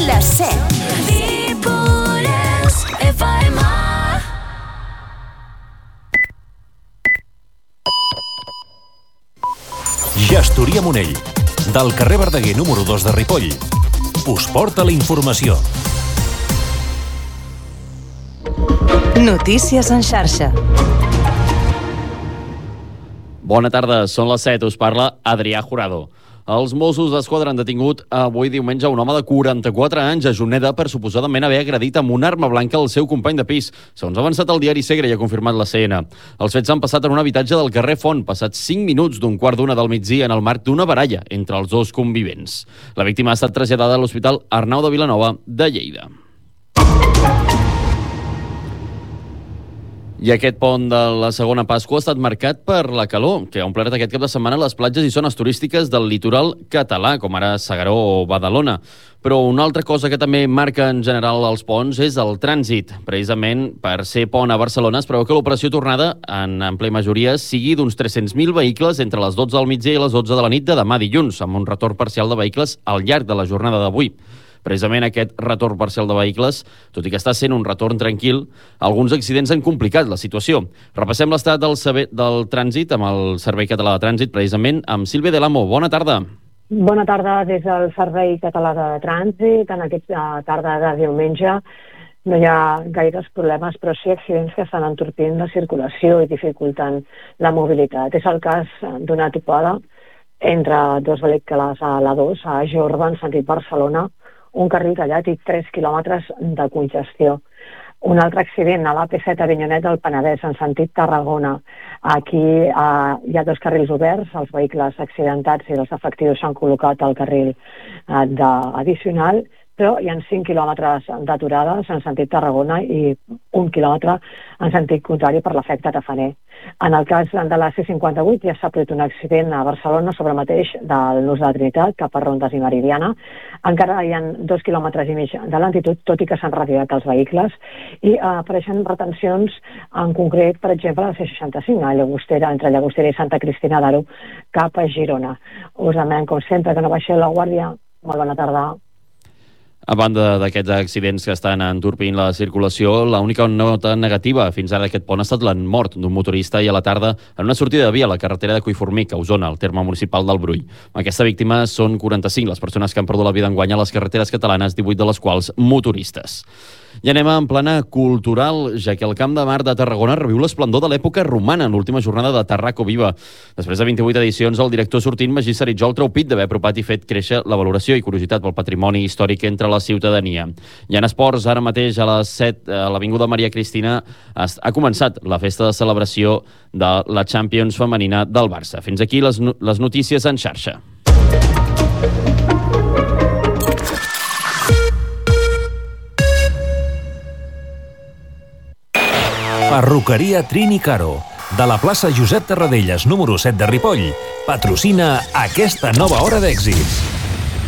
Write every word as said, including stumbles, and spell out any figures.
les set. Ripollès F M. Gestoria Monell, del carrer Verdaguer número dos de Ripoll, us porta la informació. Notícies en xarxa. Bona tarda, són les set, us parla Adrià Jurado. Els Mossos d'Esquadra han detingut avui diumenge un home de quaranta-quatre anys a Juneda per suposadament haver agredit amb una arma blanca el seu company de pis. Segons ha avançat el diari Segre i ha confirmat la C N. Els fets han passat en un habitatge del carrer Font, passats cinc minuts d'un quart d'una del migdia en el marc d'una baralla entre els dos convivents. La víctima ha estat traslladada a l'Hospital Arnau de Vilanova de Lleida. I aquest pont de la segona Pasqua ha estat marcat per la calor, que ha omplert aquest cap de setmana les platges i zones turístiques del litoral català, com ara S'Agaró o Badalona. Però una altra cosa que també marca en general els ponts és el trànsit. Precisament per ser pont a Barcelona es preveu que l'operació tornada, en àmplia majoria, sigui d'uns tres-cents mil vehicles entre les dotze del migdia i les dotze de la nit de demà dilluns, amb un retorn parcial de vehicles al llarg de la jornada d'avui. Precisament aquest retorn parcial de vehicles, tot i que està sent un retorn tranquil, alguns accidents han complicat la situació. Repassem l'estat del, del trànsit amb el Servei Català de Trànsit, precisament amb Sílvia de l'Amo. Bona tarda. Bona tarda des del Servei Català de Trànsit. En aquesta tarda de diumenge no hi ha gaires problemes, però sí accidents que estan entorpint la circulació i dificultant la mobilitat. És el cas d'una topada entre dos vehicles a l'A dos, a Jorba, en sentit Barcelona, un carril tallat i tres quilòmetres de congestió. Un altre accident a l'A P set a Avinyonet del Penedès, en sentit Tarragona. Aquí eh, hi ha dos carrils oberts, els vehicles accidentats i els efectius s'han col·locat al carril eh, addicional, però hi ha cinc quilòmetres d'aturades en sentit Tarragona i un quilòmetre en sentit contrari per l'efecte tafaner. En el cas de la C cinquanta-vuit ja s'ha produït un accident a Barcelona sobre mateix del Nus de la Trinitat cap a Rondes i Meridiana. Encara hi ha dos quilòmetres i mig de lentitud, tot i que s'han retirat els vehicles, i eh, apareixen retencions en concret, per exemple, a la C seixanta-cinc, a Llagostera, entre Llagostera i Santa Cristina d'Aro, cap a Girona. Us demanem, com sempre, que no baixeu la guàrdia. Molt bona tarda. A banda d'aquests accidents que estan entorpint la circulació, l'única nota negativa fins ara d'aquest pont ha estat la mort d'un motorista ahir a la tarda en una sortida de via a la carretera de Collformic, a Osona, al terme municipal del Brull. Aquesta víctima són quaranta-cinc les persones que han perdut la vida enguany a les carreteres catalanes, divuit de les quals motoristes. I anem en plana cultural, ja que el Camp de Mar de Tarragona reviu l'esplendor de l'època romana en l'última jornada de Tarraco Viva. Després de vint-i-vuit edicions, el director sortint Magí Saritjó el treu pit d'haver apropat i fet créixer la valoració i curiositat pel patrimoni històric entre la ciutadania. I en esports, ara mateix a les set, a l'Avinguda Maria Cristina, ha començat la festa de celebració de la Champions femenina del Barça. Fins aquí les, les notícies en xarxa. Perruqueria Trini Caro, de la plaça Josep Tarradellas número set de Ripoll, patrocina aquesta nova hora d'èxits.